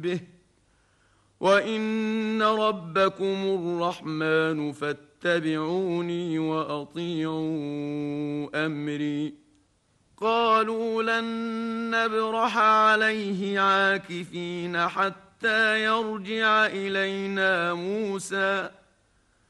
به وإن ربكم الرحمن فاتبعوني وأطيعوا أمري. قالوا لن نبرح عليه عاكفين حتى يرجع إلينا موسى